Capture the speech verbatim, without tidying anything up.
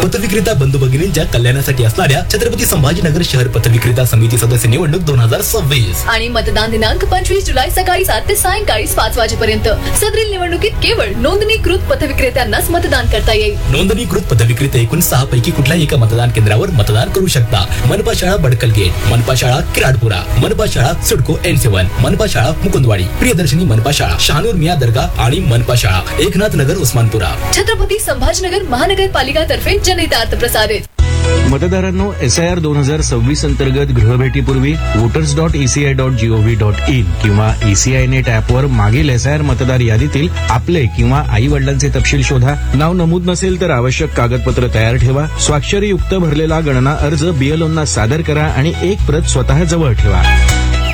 पथविक्रेता बंधू भगिनींच्या कल्याणासाठी असणाऱ्या छत्रपती संभाजीनगर शहर पथविक्रेता समिती सदस्य निवडणूक दोन हजार सव्वीस आणि मतदान दिनांक पंचवीस जुलै सकाळी सात ते सायंकाळी पाच वाजेपर्यंत. सदरील निवडणुकीत केवळ नोंदणीकृत पथविक्रेत्यांनाच मतदान करता येईल. नोंदणीकृत पथविक्रेते एकूण सहा पैकी कुठल्याही एका मतदान केंद्रावर मतदान करू शकता. मनपा शाळा बडकल गेट, मनपा शाळा किराडपुरा, मनपा शाळा सुडको एन सेवन, मनपा शाळा मुकुंदवाडी, प्रियदर्शनी मनपा शाळा शहानूर मिया दर्गा आणि मनपा शाळा एकनाथ नगर उस्मानपुरा. छत्रपती संभाजीनगर महानगरपालिका तर्फे जनहितार्थ प्रसारित. मतदारांनो, एस आय आर दोन हजार सव्वीस अंतर्गत गृहभेटीपूर्वी voters dot ECI dot G O V dot in किंवा ईसीआय नेट ऍपवर मागील एस आय आर मतदार यादीतील आपले किंवा आई वडिलांचे तपशील शोधा. नाव नमूद नसेल तर आवश्यक कागदपत्र तयार ठेवा. स्वाक्षरीयुक्त भरलेला गणना अर्ज बीएलओंना सादर करा आणि एक प्रत स्वतः जवळ ठेवा.